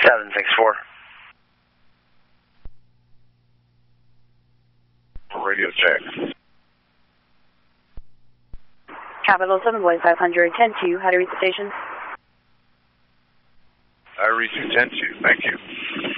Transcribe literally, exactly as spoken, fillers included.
seven six four. Radio check. Capital seven Boy five hundred, ten two, how to reach the station? I reach you ten two, thank you.